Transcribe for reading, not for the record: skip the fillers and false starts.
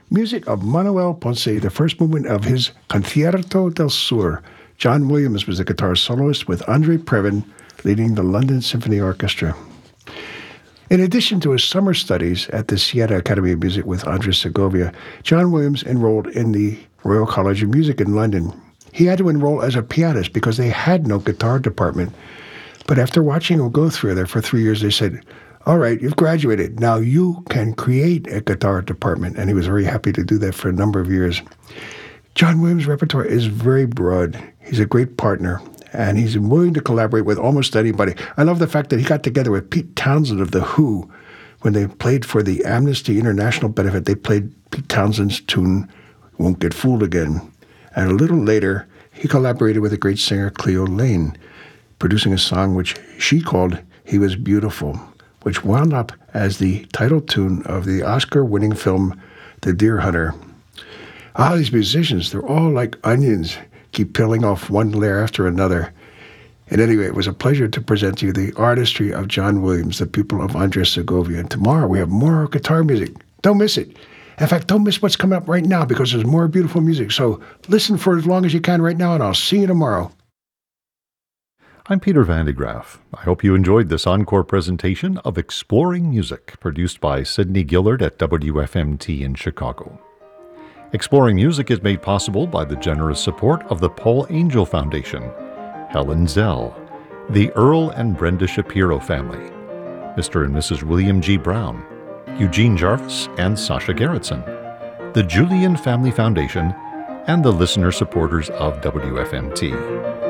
Music of Manuel Ponce, the first movement of his Concierto del Sur. John Williams was the guitar soloist with Andre Previn leading the London Symphony Orchestra. In addition to his summer studies at the Siena Academy of Music with Andres Segovia, John Williams enrolled in the Royal College of Music in London. He had to enroll as a pianist because they had no guitar department. But after watching him go through there for 3 years, they said, all right, you've graduated. Now you can create a guitar department. And he was very happy to do that for a number of years. John Williams' repertoire is very broad. He's a great partner, and he's willing to collaborate with almost anybody. I love the fact that he got together with Pete Townsend of The Who. When they played for the Amnesty International benefit, they played Pete Townsend's tune, Won't Get Fooled Again. And a little later, he collaborated with the great singer Cleo Lane, producing a song which she called He Was Beautiful, which wound up as the title tune of the Oscar-winning film The Deer Hunter. These musicians, they're all like onions, keep peeling off one layer after another. And anyway, it was a pleasure to present to you the artistry of John Williams, the pupil of Andres Segovia. And tomorrow we have more guitar music. Don't miss it. In fact, don't miss what's coming up right now because there's more beautiful music. So listen for as long as you can right now, and I'll see you tomorrow. I'm Peter Van de Graaf. I hope you enjoyed this encore presentation of Exploring Music, produced by Sidney Gillard at WFMT in Chicago. Exploring Music is made possible by the generous support of the Paul Angel Foundation, Helen Zell, the Earl and Brenda Shapiro family, Mr. and Mrs. William G. Brown, Eugene Jarvis and Sasha Gerritsen, the Julian Family Foundation, and the listener supporters of WFMT.